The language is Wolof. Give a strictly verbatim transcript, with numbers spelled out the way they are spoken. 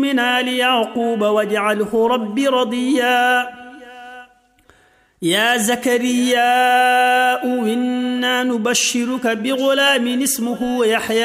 من آل يعقوب واجعله رب رضيا يا زكريا إنا نبشرك بغلام اسمه يحيى